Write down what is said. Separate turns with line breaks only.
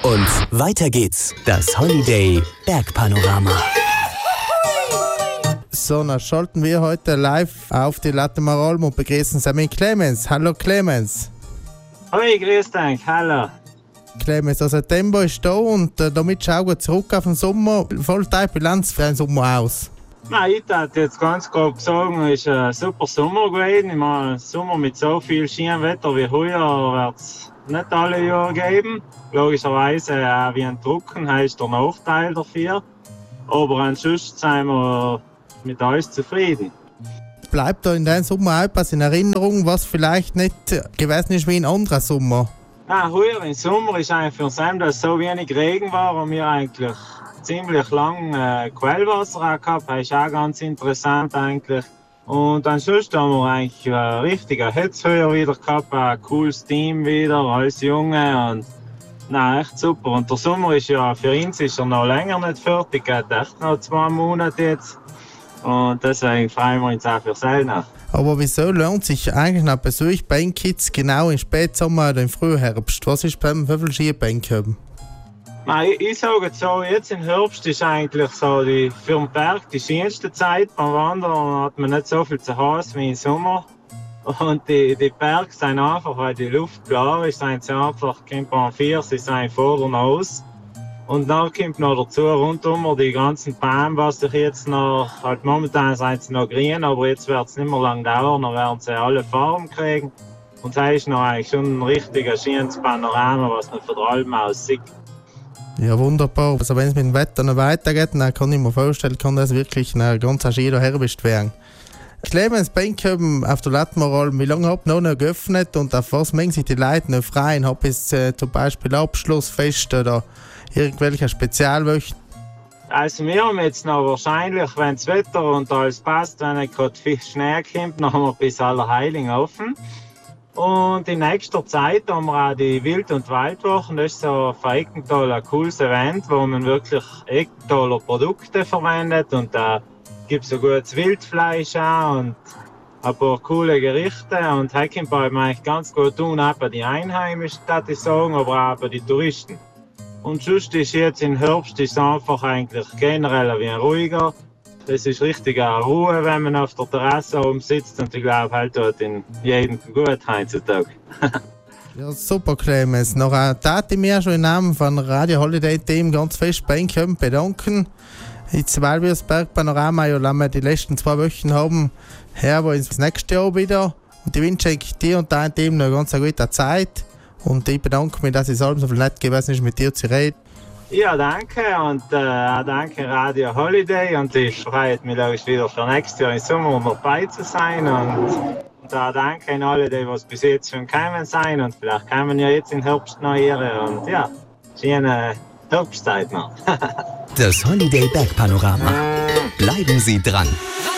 Und weiter geht's. Das Holiday Bergpanorama.
So, dann schalten wir heute live auf die Latte Marolm und begrüßen Samin Clemens. Hallo Clemens.
Hoi, grüß dich, hallo.
Clemens, der September ist da und damit schauen wir zurück auf den Sommer. Voll deine Bilanz für den Sommer aus?
Nein, ich würde jetzt ganz grob sagen, es ist ein super Sommer gewesen. Ich meine, ein Sommer mit so viel schönem Wetter wie heuer wird es nicht alle Jahre geben. Logischerweise auch wie ein Trocken ist der Nachteil dafür. Aber ansonsten sind wir mit alles zufrieden.
Bleibt da in deinem Sommer etwas in Erinnerung, was vielleicht nicht gewesen ist wie ein anderer Sommer?
Nein, heuer im Sommer ist eigentlich für uns, dass es so wenig Regen war und wir eigentlich ziemlich lang Quellwasser gehabt. Das ist auch ganz interessant eigentlich. Und ansonsten haben wir eigentlich richtig Hitzheuer wieder gehabt, ein cooles Team wieder, alles Junge und nein, echt super. Und der Sommer ist ja, für uns ist er noch länger nicht fertig, geht echt noch 2 Monate jetzt. Und deswegen freuen wir uns auch für selber.
Aber wieso lohnt sich eigentlich noch Besuch bei den Kids genau im Spätsommer oder im Frühherbst? Was ist beim wie viel Skibänke haben?
Nein, ich sage so, jetzt im Herbst ist eigentlich so für den Berg die schönste Zeit. Beim Wandern hat man nicht so viel zu Hause wie im Sommer. Und die Berge sind einfach, weil die Luft klar ist, sind sie einfach, kommt man 4, sie sind vorne aus. Und dann kommt noch dazu rundum die ganzen Bäume, was sich jetzt noch, halt momentan sind sie noch grün, aber jetzt wird es nicht mehr lange dauern, dann werden sie alle Farben kriegen. Und das ist noch eigentlich schon ein richtiger schönes Panorama, was man von der Alm aus sieht.
Ja, wunderbar. Also wenn es mit dem Wetter noch weitergeht, dann kann ich mir vorstellen, kann das wirklich ein ganz schöner Herbst werden. Clemens Benkhöben auf der Latte Marolm, wie lange habt ihr noch geöffnet und auf was mengen sich die Leute noch freuen? Habt ihr zum Beispiel Abschlussfest oder irgendwelche Spezialwöchen?
Also wir haben jetzt noch wahrscheinlich, wenn das Wetter und alles passt, wenn nicht gerade viel Schnee kommt, dann haben wir bis Allerheiligen offen. Und in nächster Zeit haben wir auch die Wild- und Waldwochen. Das ist so für Eckental ein cooles Event, wo man wirklich Eckentaler Produkte verwendet. Und da gibt es so gutes Wildfleisch auch und ein paar coole Gerichte. Und hier kommt man eigentlich ganz gut tun, auch bei den Einheimischen, würde ich sagen, aber auch bei den Touristen. Und sonst ist jetzt im Herbst ist es einfach eigentlich generell wie ruhiger. Es ist richtig eine Ruhe, wenn man auf der Terrasse oben sitzt und ich glaube, halt dort in jedem gut heutzutage.
Ja, super, Clemens. Noch darf ich mir schon im Namen von Radio Holiday Team ganz fest bei Ihnen bedanken. Jetzt, weil wir das Bergpanorama ja die letzten 2 Wochen haben, hören wir uns das nächste Jahr wieder. Und ich wünsche dir und deinem Team noch eine ganz gute Zeit. Und ich bedanke mich, dass es allem so viel nett gewesen ist, mit dir zu reden.
Ja, danke und auch danke Radio Holiday und ich freue mich wieder für nächstes Jahr im Sommer dabei zu sein und auch danke an alle, die was bis jetzt schon gekommen sind und vielleicht kommen ja jetzt im Herbst noch ihre und ja, schöne Herbstzeit noch.
Das Holiday Bergpanorama. Bleiben Sie dran.